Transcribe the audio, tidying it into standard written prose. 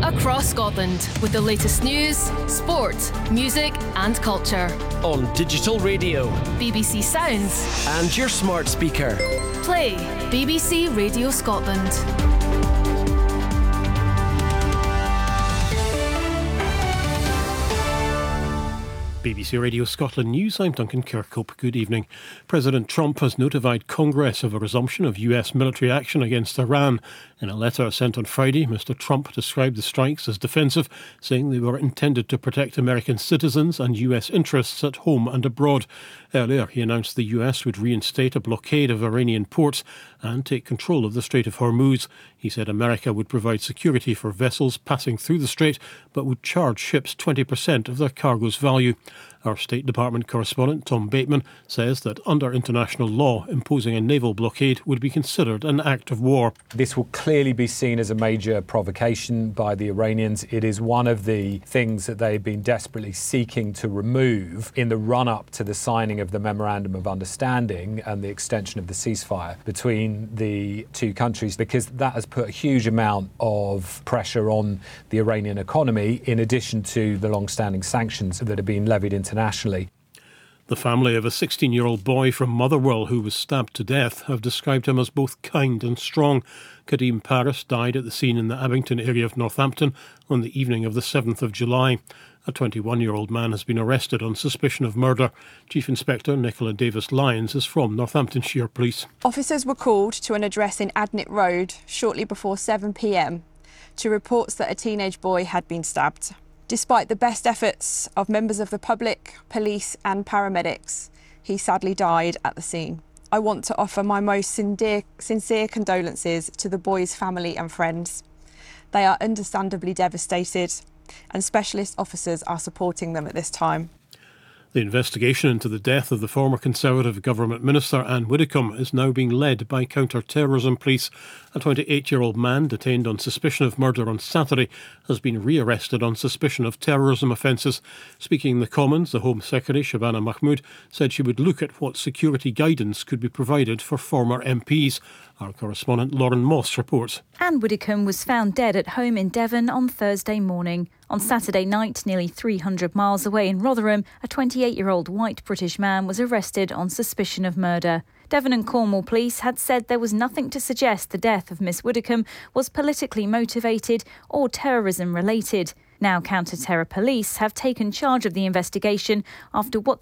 across Scotland with the latest news, sport, music and culture. On digital radio, BBC Sounds and your smart speaker. Play BBC Radio Scotland. BBC Radio Scotland News, I'm Duncan Kirkhope. Good evening. President Trump has notified Congress of a resumption of US military action against Iran. In a letter sent on Friday, Mr Trump described the strikes as defensive, saying they were intended to protect American citizens and US interests at home and abroad. Earlier, he announced the US would reinstate a blockade of Iranian ports and take control of the Strait of Hormuz. He said America would provide security for vessels passing through the strait, but would charge ships 20% of their cargo's value. Our State Department correspondent Tom Bateman says that under international law, imposing a naval blockade would be considered an act of war. This will clearly be seen as a major provocation by the Iranians. It is one of the things that they've been desperately seeking to remove in the run-up to the signing of the Memorandum of Understanding and the extension of the ceasefire between the two countries, because that has put a huge amount of pressure on the Iranian economy, in addition to the long-standing sanctions that have been levied internationally. The family of a 16-year-old boy from Motherwell who was stabbed to death have described him as both kind and strong. Kadeem Paris died at the scene in the Abington area of Northampton on the evening of the 7th of July. A 21-year-old man has been arrested on suspicion of murder. Chief Inspector Nicola Davis-Lyons is from Northamptonshire Police. Officers were called to an address in Adnett Road shortly before 7 p.m. to reports that a teenage boy had been stabbed. Despite the best efforts of members of the public, police and paramedics, he sadly died at the scene. I want to offer my most sincere condolences to the boy's family and friends. They are understandably devastated, and specialist officers are supporting them at this time. The investigation into the death of the former Conservative Government Minister Anne Widdecombe is now being led by counter-terrorism police. A 28-year-old man detained on suspicion of murder on Saturday has been re-arrested on suspicion of terrorism offences. Speaking in the Commons, the Home Secretary Shabana Mahmood said she would look at what security guidance could be provided for former MPs. Our correspondent Lauren Moss reports. Anne Widdecombe was found dead at home in Devon on Thursday morning. On Saturday night, nearly 300 miles away in Rotherham, a 28-year-old white British man was arrested on suspicion of murder. Devon and Cornwall police had said there was nothing to suggest the death of Miss Widdecombe was politically motivated or terrorism related. Now counter-terror police have taken charge of the investigation after what